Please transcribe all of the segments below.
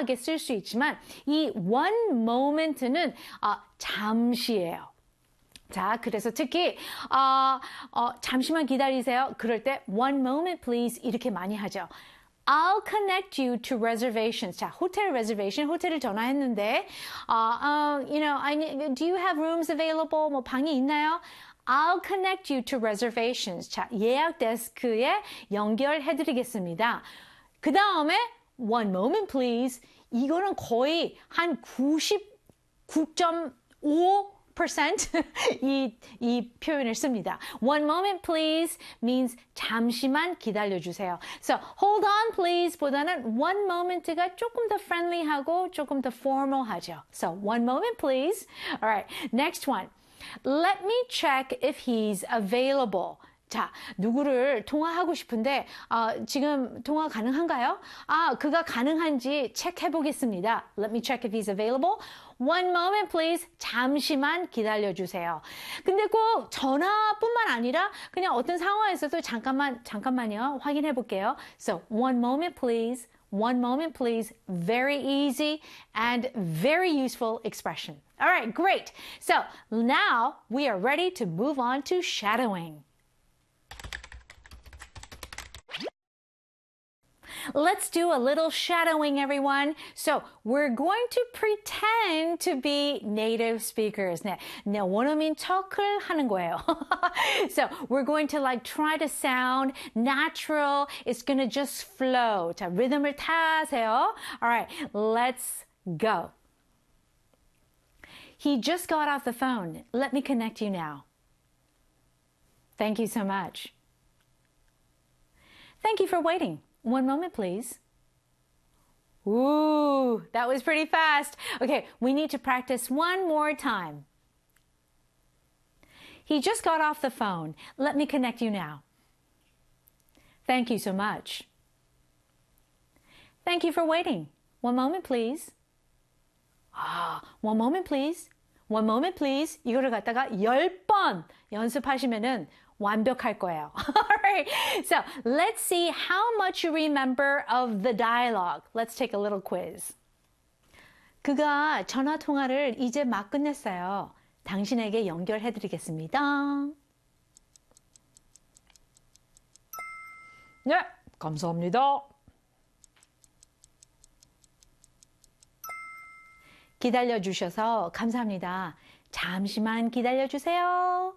다양하게 쓸 수 있지만 이 one moment는 잠시예요. 자, 그래서 특히 잠시만 기다리세요. 그럴 때 one moment please 이렇게 많이 하죠. I'll connect you to reservations. 자, 호텔 reservation, 호텔을 전화했는데, do you have rooms available? 뭐 방이 있나요? I'll connect you to reservations. 자, 예약 데스크에 연결해드리겠습니다. 그 다음에 one moment please. 이거는 거의 한 99.5% 이 표현을 씁니다. One moment please means 잠시만 기다려주세요. So hold on please 보다는 one moment가 조금 더 friendly하고 조금 더 formal하죠. So one moment please. Alright, next one. Let me check if he's available. 자, 누구를 통화하고 싶은데 지금 통화 가능한가요? 그가 가능한지 체크해 보겠습니다. Let me check if he's available. One moment please. 잠시만 기다려주세요. 근데 꼭 전화뿐만 아니라 그냥 어떤 상황에서도 잠깐만요. 확인해 볼게요. So, one moment please. One moment please. Very easy and very useful expression. All right, great. So, now we are ready to move on to shadowing. Let's do a little shadowing, everyone. So we're going to pretend to be native speakers. 네, 원어민 척을 하는 거예요. So we're going to try to sound natural. It's going to just flow. 자, 리듬을 타세요. All right, let's go. He just got off the phone. Let me connect you now. Thank you so much. Thank you for waiting. One moment, please. Ooh, that was pretty fast. Okay, we need to practice one more time. He just got off the phone. Let me connect you now. Thank you so much. Thank you for waiting. One moment, please. One moment, please. One moment, please. 이거를 갖다가 10번 연습하시면은 완벽할 거예요. Alright, so let's see how much you remember of the dialogue. Let's take a little quiz. 그가 전화 통화를 이제 막 끝냈어요. 당신에게 연결해드리겠습니다. 네, 감사합니다. 기다려주셔서 감사합니다. 잠시만 기다려주세요.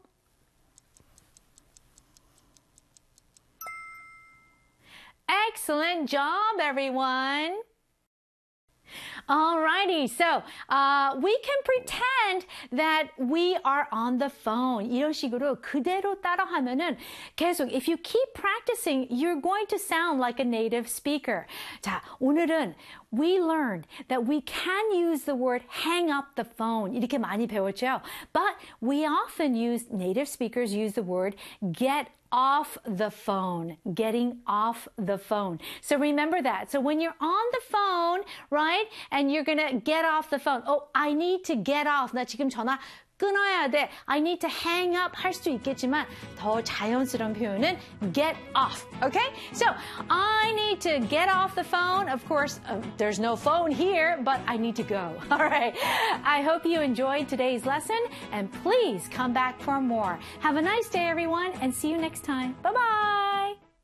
Excellent job, everyone. Alrighty, so we can pretend that we are on the phone. 이런 식으로 그대로 따라하면은 계속 if you keep practicing, you're going to sound like a native speaker. 자, 오늘은 we learned that we can use the word hang up the phone. 이렇게 많이 배웠죠. But we often use, native speakers use the word get off the phone, getting off the phone. So remember that. So when you're on the phone, right, and you're going to get off the phone. Oh, I need to get off. 나 지금 전화 끊어야 돼. I need to hang up 할 수도 있겠지만 더 자연스러운 표현은 get off. Okay? So I need to get off the phone. Of course, there's no phone here, but I need to go. All right. I hope you enjoyed today's lesson and please come back for more. Have a nice day, everyone, and see you next time. Bye-bye.